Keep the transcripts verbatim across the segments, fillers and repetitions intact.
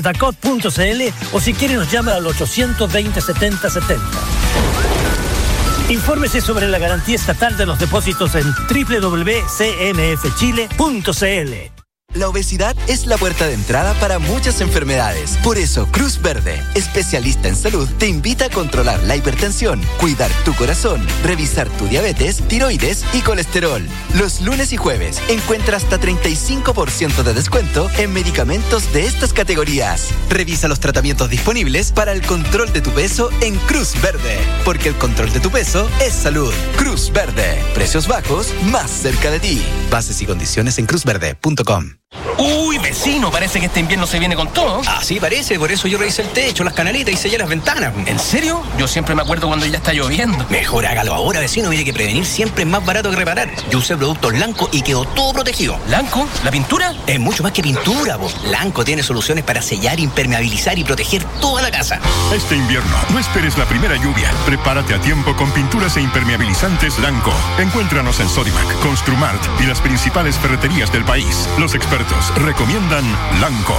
Dacot punto c l o si quiere nos llama al ochocientos veinte setenta setenta. Infórmese sobre la garantía estatal de los depósitos en doble u doble u doble u punto c m f chile punto c l. La obesidad es la puerta de entrada para muchas enfermedades. Por eso, Cruz Verde, especialista en salud, te invita a controlar la hipertensión, cuidar tu corazón, revisar tu diabetes, tiroides y colesterol. Los lunes y jueves encuentra hasta treinta y cinco por ciento de descuento en medicamentos de estas categorías. Revisa los tratamientos disponibles para el control de tu peso en Cruz Verde, porque el control de tu peso es salud. Cruz Verde, precios bajos más cerca de ti. Bases y condiciones en cruz verde punto com. Uy, vecino, parece que este invierno se viene con todo. Ah, sí, parece. Por eso yo revisé el techo, las canalitas y sellé las ventanas. ¿En serio? Yo siempre me acuerdo cuando ya está lloviendo. Mejor hágalo ahora, vecino. Mire que prevenir siempre es más barato que reparar. Yo usé productos Lanco y quedó todo protegido. ¿Lanco? ¿La pintura? Es mucho más que pintura, vos. Lanco tiene soluciones para sellar, impermeabilizar y proteger toda la casa. Este invierno, no esperes la primera lluvia. Prepárate a tiempo con pinturas e impermeabilizantes Lanco. Encuéntranos en Sodimac, Construmart y las principales ferreterías del país. Los expertos recomiendan Lanco.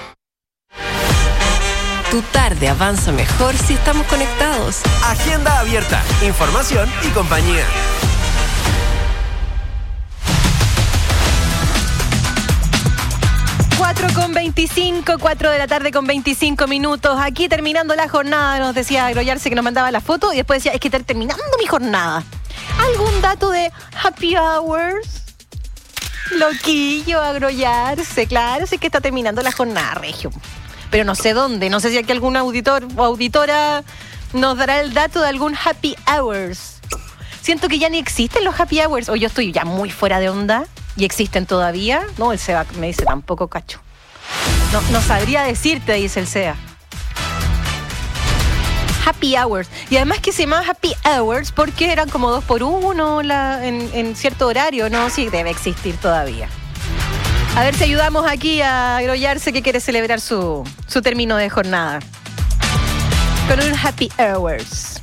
Tu tarde avanza mejor si estamos conectados. Agenda abierta, información y compañía. cuatro con veinticinco, cuatro de la tarde con veinticinco minutos. Aquí terminando la jornada, nos decía Groyarse que nos mandaba la foto y después decía, es que está terminando mi jornada. ¿Algún dato de happy hours? Loquillo, Agroyarse, claro, sí que está terminando la jornada, Regio. Pero no sé dónde, no sé si aquí algún auditor o auditora nos dará el dato de algún happy hours. Siento que ya ni existen los happy hours, o yo estoy ya muy fuera de onda y existen todavía. No, el SEA me dice tampoco, cacho. No, no sabría decirte, dice el SEA. Happy hours. Y además que se llama happy hours porque eran como dos por uno la, en, en cierto horario, ¿no? Sí, debe existir todavía. A ver si ayudamos aquí a Groyarse que quiere celebrar su, su término de jornada. Con un happy hours.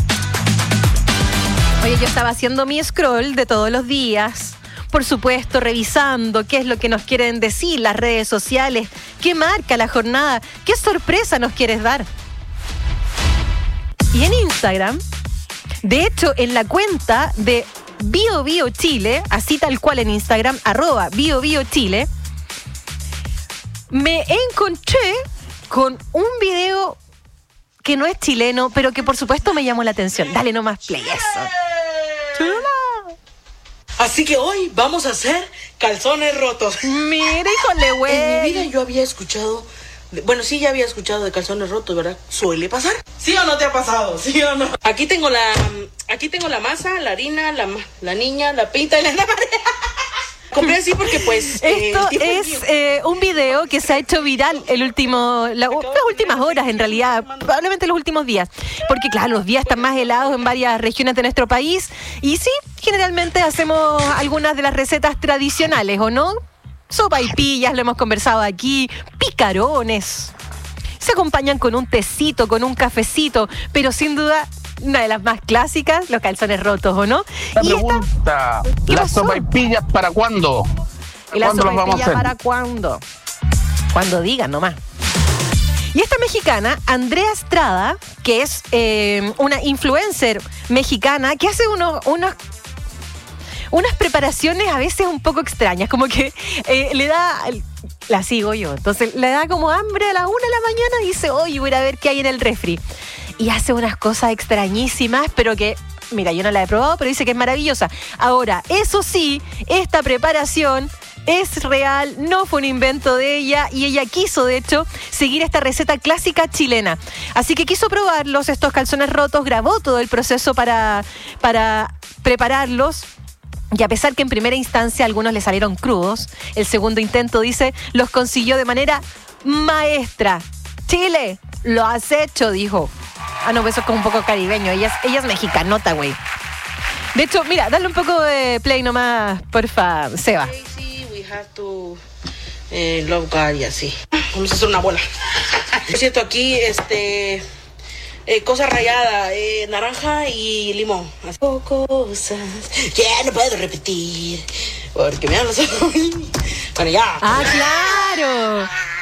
Oye, yo estaba haciendo mi scroll de todos los días. Por supuesto, revisando qué es lo que nos quieren decir las redes sociales, qué marca la jornada, qué sorpresa nos quieres dar. Y en Instagram, de hecho, en la cuenta de Bio Bio Chile, así tal cual en Instagram, arroba Bio Bio Chile, me encontré con un video que no es chileno, pero que por supuesto me llamó la atención. Dale nomás play eso. Así que hoy vamos a hacer calzones rotos. Mira, híjole, güey. En mi vida yo había escuchado... Bueno, sí, ya había escuchado de calzones rotos, ¿verdad? ¿Suele pasar? ¿Sí o no te ha pasado? ¿Sí o no? Aquí tengo la... Aquí tengo la masa, la harina, la, la niña, la pinta y la marea. Compré así porque pues... Esto eh, es eh, un video que se ha hecho viral el último, la, las últimas horas en realidad, probablemente los últimos días. Porque claro, los días están más helados en varias regiones de nuestro país. Y sí, generalmente hacemos algunas de las recetas tradicionales, ¿o no? Sopaipillas, lo hemos conversado aquí, picarones. Se acompañan con un tecito, con un cafecito, pero sin duda una de las más clásicas, los calzones rotos, ¿o no? La y pregunta, esta, ¿las sopaipillas para cuándo? ¿Y las ¿Cuándo las vamos a sopaipillas hacer? para cuándo? Cuando digan nomás. Y esta mexicana, Andrea Estrada, que es eh, una influencer mexicana que hace unos... unos unas preparaciones a veces un poco extrañas, como que eh, le da, la sigo yo, entonces le da como hambre a la una de la mañana y dice, oye, voy a ver qué hay en el refri. Y hace unas cosas extrañísimas, pero que, mira, yo no la he probado, pero dice que es maravillosa. Ahora, eso sí, esta preparación es real, no fue un invento de ella y ella quiso, de hecho, seguir esta receta clásica chilena. Así que quiso probarlos, estos calzones rotos, grabó todo el proceso para, para prepararlos. Y a pesar que en primera instancia algunos le salieron crudos, el segundo intento, dice, los consiguió de manera maestra. Chile, lo has hecho, dijo. Ah, no, eso es como un poco caribeño. Ella es, ella es mexicanota, güey. De hecho, mira, dale un poco de play nomás, porfa, Seba. Sí, we have to eh, love God y así. Vamos a hacer una bola. Por cierto, aquí, este... Eh, cosa rallada, eh, naranja y limón. Así. Cosas que yeah, no puedo repetir porque me dan los ojos. Bueno, ya. Ah, claro.